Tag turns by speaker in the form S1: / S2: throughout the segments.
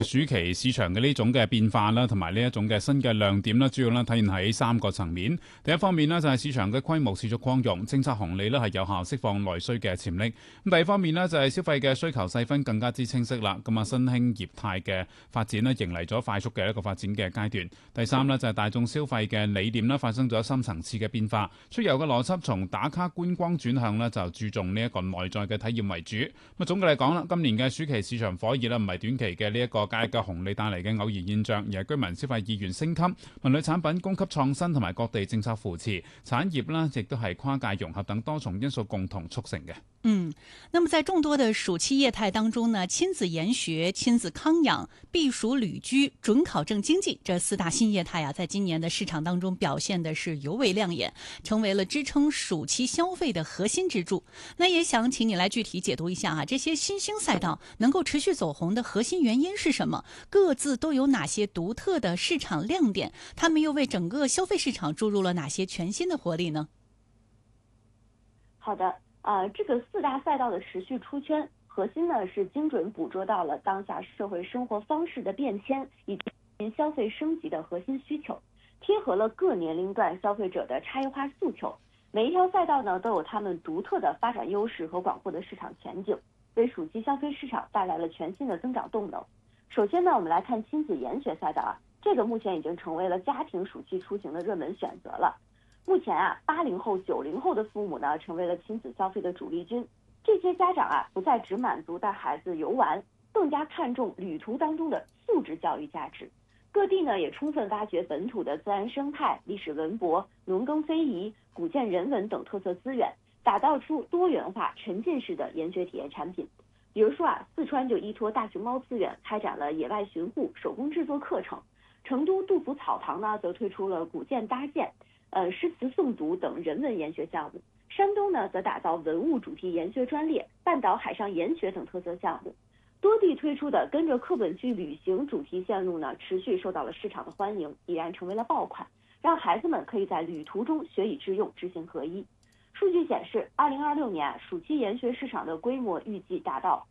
S1: 暑期市場嘅呢種嘅變化啦，同埋呢一種嘅新嘅亮點啦，主要咧體現喺3個層面。第一方面呢，就係市場嘅規模持續擴容，政策紅利咧係有效釋放內需嘅潛力。咁第二方面呢，就係消費嘅需求細分更加之清晰啦。咁啊，新興業態嘅發展呢，迎嚟咗快速嘅一個發展嘅階段。第三呢，就係大眾消費嘅理念呢，發生咗深層次嘅變化，出遊嘅邏輯從打卡觀光轉向呢，就注重呢一個內在嘅體驗為主。咁總嘅嚟講啦，今年嘅暑期市場火熱啦，唔係短期嘅呢一個假日嘅紅利帶嚟嘅偶然現象，而係居民消費意願升級、文旅產品供給創新同埋各地政策扶持、產業啦，亦都係跨界融合等多重因素共同促成嘅。
S2: 那麼在眾多的暑期業態當中呢，親子研學、親子康養、避暑旅居、準考證經濟這4大新業態啊，在今年的市場當中表現的是尤為亮眼，成為了支撐暑期消費的核心支柱。那也想請你來具體解讀一下啊，這些新興賽道能夠持續走紅的核心原因是什麼？各自都有哪些獨特的市場亮點？他們又為整個消費市場注入了哪些全新的活力呢？
S3: 好的，這個4大賽道的持續出圈，核心呢是精準捕捉到了當下社會生活方式的變遷以及消費升級的核心需求，貼合了各年齡段消費者的差異化訴求。每一條賽道呢都有他們獨特的發展優勢和廣闊的市場前景，為暑期消費市場帶來了全新的增長動能。首先呢，我們來看親子研學賽道啊，這個目前已經成為了家庭暑期出行的熱門選擇了。目前啊，80後、90後的父母呢，成為了親子消費的主力軍。這些家長啊，不再只滿足帶孩子遊玩，更加看重旅途當中的素質教育價值。各地呢，也充分挖掘本土的自然生態、歷史文博、農耕非遺、古建人文等特色資源，打造出多元化、沉浸式的研學體驗產品。比如說啊，四川就依託大熊貓資源，開展了野外巡護、手工製作課程；成都杜甫草堂呢，則推出了古建搭建、詩詞誦讀等人文研學項目。山東呢，則打造文物主題研學專列、半島海上研學等特色項目。多地推出的跟着課本去旅行主題線路呢，持續受到了市場的歡迎，已然成為了爆款，讓孩子們可以在旅途中學以致用，知行合一。數據顯示，2026年暑期研學市場的規模預計達到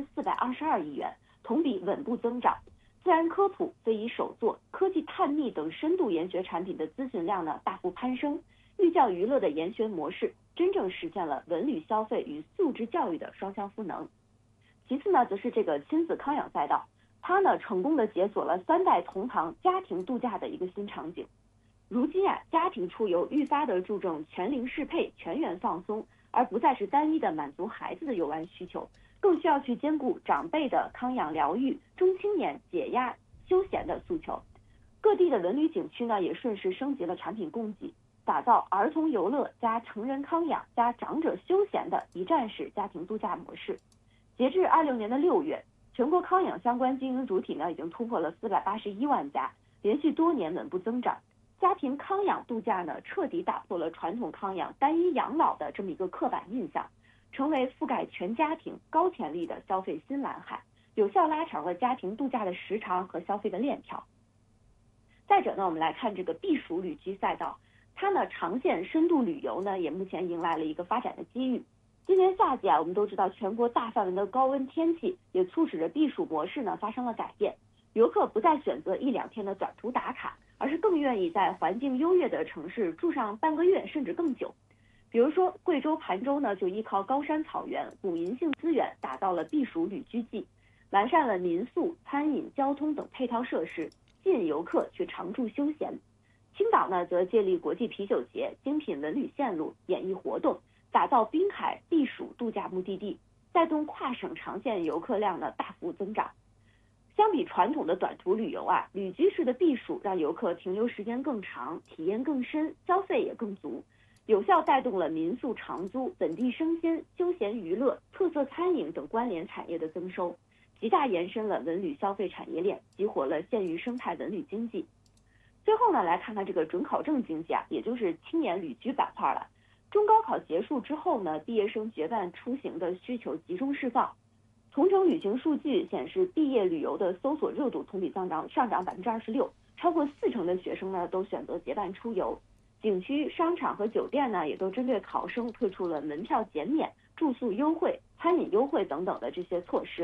S3: 2422億元，同比穩步增長。自然科普、非遺手作、科技探秘等深度研學產品的諮詢量呢大幅攀升，寓教於樂的研學模式真正實現了文旅消費與素質教育的雙向賦能。其次呢，則是這個親子康養賽道，它呢成功地解鎖了3代同堂家庭度假的一個新場景。如今啊，家庭出遊愈發的注重全齡適配、全員放鬆，而不再是單一的滿足孩子的遊玩需求，更需要去兼顧長輩的康養療癒、中青年解壓休閒的訴求。各地的文旅景區呢，也順勢升級了產品供給，打造兒童遊樂加成人康養加長者休閒的一站式家庭度假模式。截至26年的6月，全國康養相關經營主體呢，已經突破了481萬家，連續多年穩步增長。家庭康養度假呢，徹底打破了傳統康養單一養老的這麼一個刻板印象，成為覆蓋全家庭高潛力的消費新藍海，有效拉長了家庭度假的時長和消費的鏈條。再者呢，我們來看這個避暑旅居賽道，它呢長線深度旅遊呢，也目前迎來了一個發展的機遇。今年夏季啊，我們都知道全國大範圍的高溫天氣，也促使着避暑模式呢發生了改變。遊客不再選擇1-2天的短途打卡，而是更願意在環境優越的城市住上半個月甚至更久。比如說貴州鄱州呢，就依靠高山草原、古銀杏資源，打造了避暑旅居季，完善了民宿、餐飲、交通等配套設施，吸引遊客去常住休閒。青島呢，則借力國際啤酒節、精品文旅線路、演藝活動，打造濱海避暑度假目的地，帶動跨省長線遊客量呢大幅增長。相比傳統的短途旅遊啊，旅居式的避暑讓遊客停留時間更長，體驗更深，消費也更足，有效帶動了民宿長租、本地生鮮、休閒娛樂、特色餐飲等關聯產業的增收，極大延伸了文旅消費產業鏈，激活了縣域生態文旅經濟。最後呢，來看看這個準考證經濟啊，也就是青年旅居板塊了。中高考結束之後呢，畢業生結伴出行的需求集中釋放。同城旅行數據顯示，畢業旅遊的搜索熱度同比上漲26%，超過40%的學生呢都選擇結伴出遊。景區、商場和酒店呢也都針對考生推出了門票減免、住宿優惠、餐飲優惠等等的這些措施，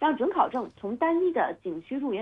S3: 让准考证从单一的景区入园